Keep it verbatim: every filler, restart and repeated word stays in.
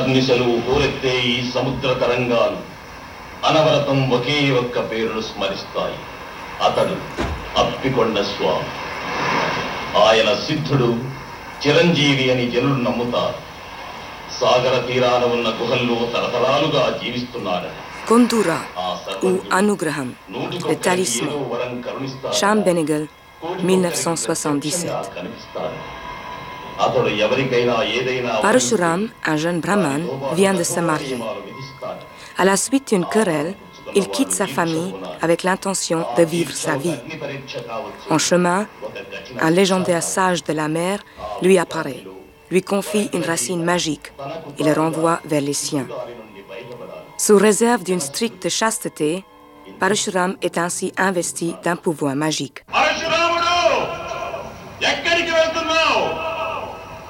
అహర్నిశలు హోరెత్తే ఈ సముద్ర తరంగాలు అనవరతం ఒకే ఒక్క పేరును స్మరిస్తాయి. అతడు అప్పికొండ స్వామి. ఆయన సిద్ధుడు, చిరంజీవి అని జనులు నమ్ముతారు. సాగర తీరాన ఉన్న గుహల్లో తరతరాలుగా జీవిస్తున్నాడు. Kondura ou Anugraham, le talisman. Chambénégal, mille neuf cent soixante-dix-sept. Parashuram, un jeune brahman, vient de se marier. À la suite d'une querelle, il quitte sa famille avec l'intention de vivre sa vie. En chemin, un légendaire sage de la mer lui apparaît, lui confie une racine magique et le renvoie vers les siens. Sous réserve d'une stricte chasteté, Parashuram est ainsi investi d'un pouvoir magique. Parashuram!